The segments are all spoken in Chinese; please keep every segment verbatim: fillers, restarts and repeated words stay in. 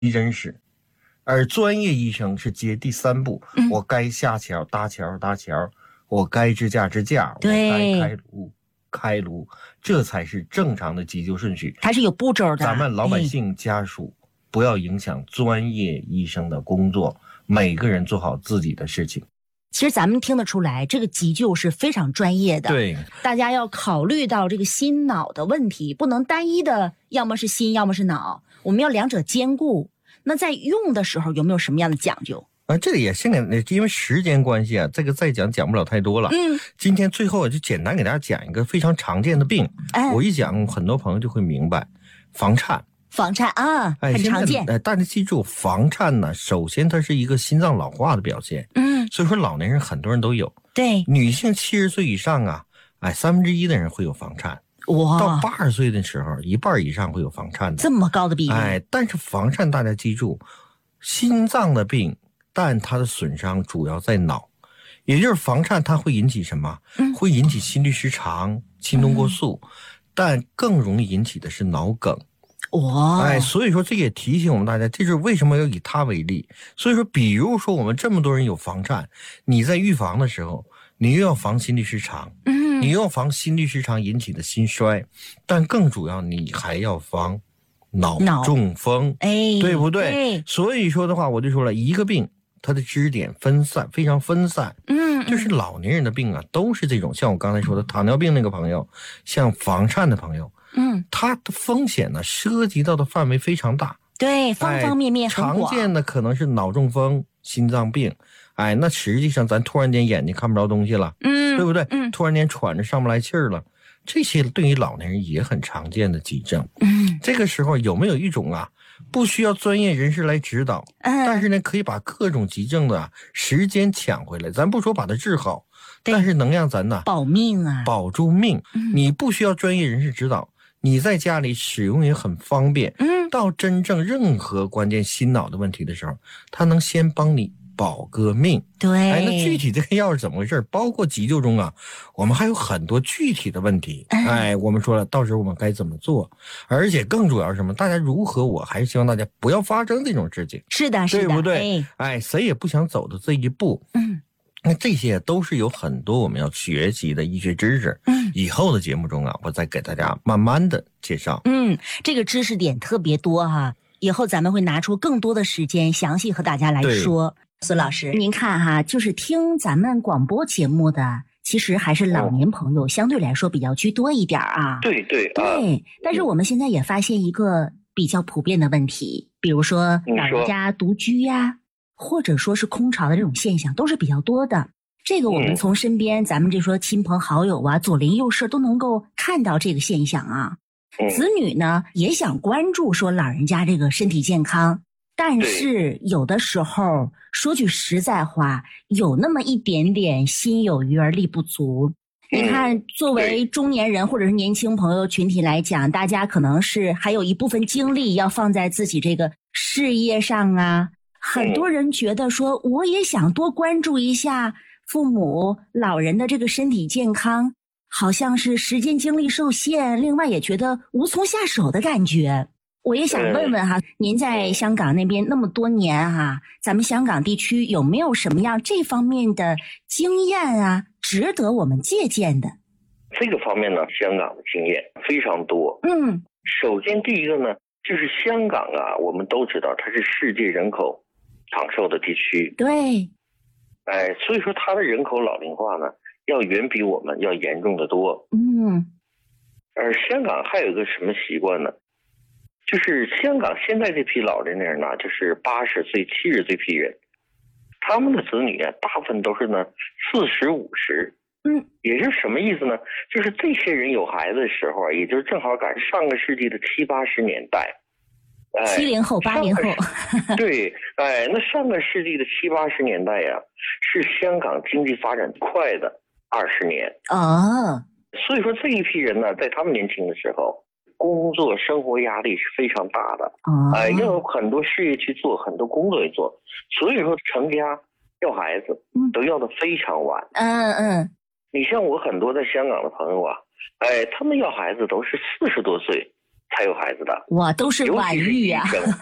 急诊室，而专业医生是接第三步，嗯、我该下桥搭桥搭桥，我该支架支架，我该开颅开颅，这才是正常的急救顺序， 它是有步骤的。 咱们老百姓家属不要影响专业医生的工作，每个人做好自己的事情。 其实咱们听得出来，这个急救是非常专业的。 对， 大家要考虑到这个心脑的问题，不能单一的，要么是心，要么是脑，我们要两者兼顾。那在用的时候有没有什么样的讲究？ 啊，这个也现在因为时间关系啊，这个再讲讲不了太多了。 嗯， 今天最后我就简单给大家讲一个非常常见的病。哎，我一讲，很多朋友就会明白，房颤。 房颤啊， 哎， 很常见。 哎，大家记住，房颤呢，首先它是一个心脏老化的表现。 嗯， 所以说老年人很多人都有。 对， 女性七十岁以上啊，哎，三分之一的人会有房颤。 哇， 到八十岁的时候，一半以上会有房颤的。 这么高的比例。 哎，但是房颤大家记住，心脏的病，但它的损伤主要在脑，也就是房颤它会引起什么？嗯、会引起心律失常、心动过速，嗯、但更容易引起的是脑梗。 哇， 哎，所以说这也提醒我们大家，这就是为什么要以它为例。所以说，比如说我们这么多人有房颤，你在预防的时候，你又要防心律失常，嗯，你又要防心律失常引起的心衰，但更主要你还要防脑中风， 哎， 对不对？ 对， 所以说的话，我就说了一个病，它的支点分散，非常分散。嗯，就是老年人的病啊，都是这种，像我刚才说的糖尿病那个朋友，像房颤的朋友。嗯，它的风险呢，涉及到的范围非常大， 对，方方面面很广。 常见的可能是脑中风、心脏病，哎，那实际上咱突然间眼睛看不着东西了，嗯，对不对？嗯，突然间喘着上不来气儿了，这些对于老年人也很常见的急症。嗯，这个时候有没有一种啊，不需要专业人士来指导，嗯，但是呢，可以把各种急症的、啊、时间抢回来？咱不说把它治好，但是能让咱呢保命啊， 保住命。嗯、你不需要专业人士指导。你在家里使用也很方便，嗯，到真正任何关键心脑的问题的时候，它能先帮你保个命。 对， 哎，那具体这个药是怎么回事？包括急救中啊，我们还有很多具体的问题。哎，我们说了，到时候我们该怎么做？而且更主要是什么？大家如何？我还是希望大家不要发生这种事情。 是的，是的， 对不对？哎，哎谁也不想走到这一步。嗯。那这些都是有很多我们要学习的医学知识，嗯，以后的节目中啊，我再给大家慢慢的介绍。 嗯，这个知识点特别多哈、啊，以后咱们会拿出更多的时间详细和大家来说。孙老师，您看哈，就是听咱们广播节目的，其实还是老年朋友相对来说比较居多一点啊。 对对对、啊，但是我们现在也发现一个比较普遍的问题，比如说老人家独居呀、啊。或者说是空巢的这种现象都是比较多的，这个我们从身边、嗯、咱们这说亲朋好友啊，左邻右舍都能够看到这个现象啊。嗯、子女呢也想关注说老人家这个身体健康，但是有的时候说句实在话，有那么一点点心有余而力不足。你看，作为中年人或者是年轻朋友群体来讲，大家可能是还有一部分精力要放在自己这个事业上啊。很多人觉得说，我也想多关注一下父母老人的这个身体健康，好像是时间精力受限，另外也觉得无从下手的感觉。我也想问问哈，您在香港那边那么多年哈，咱们香港地区有没有什么样这方面的经验啊，值得我们借鉴的？ 这个方面呢，香港的经验非常多。嗯，首先第一个呢，就是香港啊，我们都知道它是世界人口长寿的地区， 对， 哎，所以说它的人口老龄化呢，要远比我们要严重的多。 嗯， 而香港还有一个什么习惯呢？就是香港现在这批老年人呢，就是八十岁、七十这批人，他们的子女啊，大部分都是呢四十五十。嗯，也就是什么意思呢？就是这些人有孩子的时候啊，也就是正好赶上个世纪的七八十年代。 七零后、八零后， 对，哎，那上个世纪的七八十年代呀、啊，是香港经济发展快的二十年哦。 所以说这一批人呢，在他们年轻的时候，工作生活压力是非常大的，哦，哎，要有很多事业去做，很多工作去做，所以说成家要孩子，嗯，都要的非常晚。 嗯嗯， 你像我很多在香港的朋友啊，哎，他们要孩子都是四十多岁才有孩子的， 哇，都是晚育啊！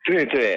对对。